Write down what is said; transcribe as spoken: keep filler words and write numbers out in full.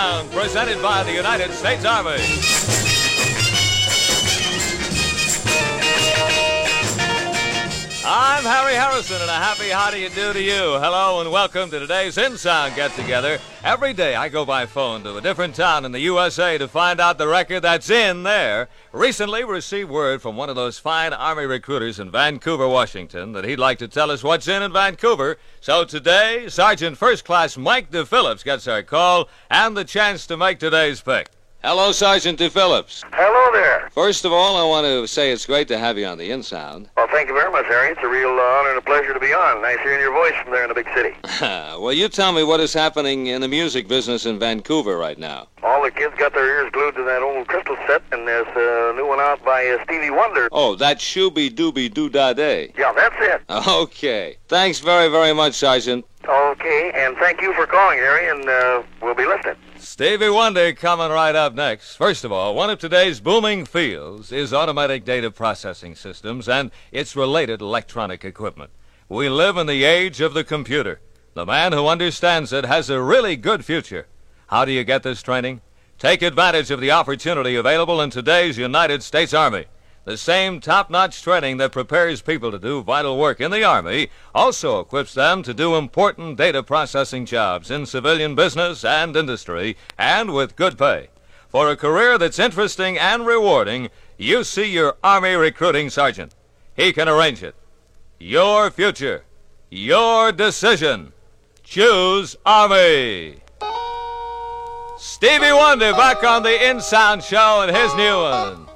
Presented by the United States Army. I'm Harry Harrison, and a happy how do you do to you. Hello and welcome to today's In Sound Get-Together. Every day I go by phone to a different town in the U S A to find out the record that's in there. Recently we received word from one of those fine Army recruiters in Vancouver, Washington, that he'd like to tell us what's in in Vancouver. So today, Sergeant First Class Mike DePhillips gets our call and the chance to make today's pick. Hello, Sergeant DePhillips. Hello there. First of all, I want to say it's great to have you on the In Sound. Well, thank you very much, Harry. It's a real uh, honor and a pleasure to be on. Nice hearing your voice from there in the big city. Well, you tell me what is happening in the music business in Vancouver right now. All the kids got their ears glued to that old Crystal set, and there's a new one out by uh, Stevie Wonder. Oh, that Shooby Dooby Doo Da Day. Yeah, that's it. Okay. Thanks very, very much, Sergeant. Okay, and thank you for calling, Harry, and uh, we'll be listening. Stevie Wonder coming right up next. First of all, one of today's booming fields is automatic data processing systems and its related electronic equipment. We live in the age of the computer. The man who understands it has a really good future. How do you get this training? Take advantage of the opportunity available in today's United States Army. The same top-notch training that prepares people to do vital work in the Army also equips them to do important data processing jobs in civilian business and industry, and with good pay. For a career that's interesting and rewarding, you see your Army recruiting sergeant. He can arrange it. Your future. Your decision. Choose Army. Stevie Wonder back on the In Sound Show and his new one.